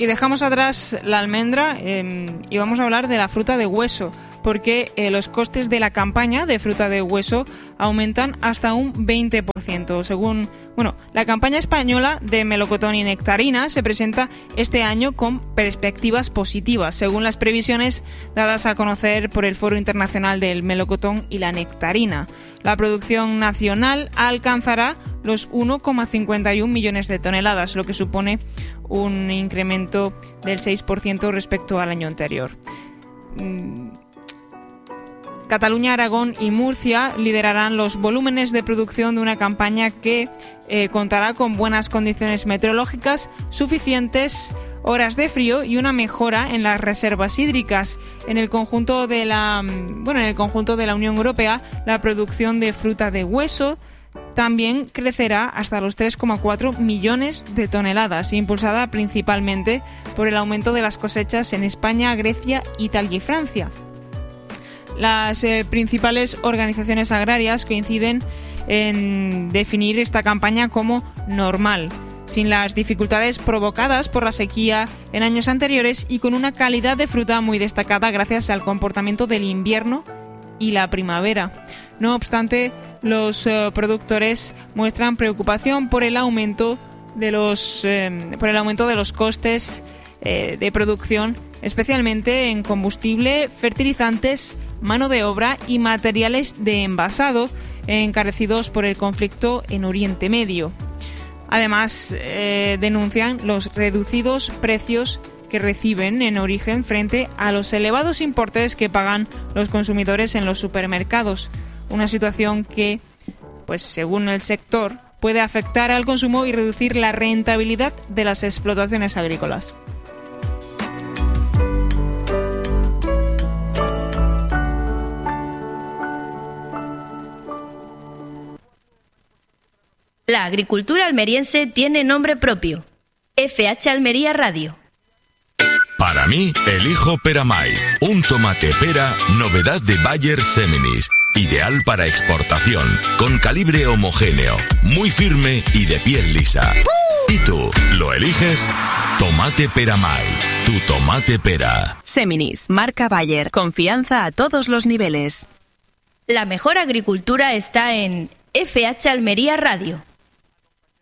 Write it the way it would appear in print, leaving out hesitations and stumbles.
Y dejamos atrás la almendra y vamos a hablar de la fruta de hueso, porque los costes de la campaña de fruta de hueso aumentan hasta un 20%. Según la campaña española de melocotón y nectarina se presenta este año con perspectivas positivas, según las previsiones dadas a conocer por el Foro Internacional del Melocotón y la Nectarina. La producción nacional alcanzará los 1,51 millones de toneladas, lo que supone un incremento del 6% respecto al año anterior. Cataluña, Aragón y Murcia liderarán los volúmenes de producción de una campaña que contará con buenas condiciones meteorológicas, suficientes horas de frío y una mejora en las reservas hídricas. En el conjunto de la Unión Europea, la producción de fruta de hueso también crecerá hasta los 3,4 millones de toneladas, impulsada principalmente por el aumento de las cosechas en España, Grecia, Italia y Francia. Las principales organizaciones agrarias coinciden en definir esta campaña como normal, sin las dificultades provocadas por la sequía en años anteriores y con una calidad de fruta muy destacada gracias al comportamiento del invierno y la primavera. No obstante, los productores muestran preocupación por el aumento de los costes de producción, especialmente en combustible, fertilizantes, mano de obra y materiales de envasado, encarecidos por el conflicto en Oriente Medio. Además, denuncian los reducidos precios que reciben en origen frente a los elevados importes que pagan los consumidores en los supermercados. Una situación que, según el sector, puede afectar al consumo y reducir la rentabilidad de las explotaciones agrícolas. La agricultura almeriense tiene nombre propio. FH Almería Radio. Para mí, elijo Peramay, un tomate pera, novedad de Bayer Seminis, ideal para exportación, con calibre homogéneo, muy firme y de piel lisa. ¿Y tú, lo eliges? Tomate Peramay, tu tomate pera. Seminis, marca Bayer, confianza a todos los niveles. La mejor agricultura está en FH Almería Radio.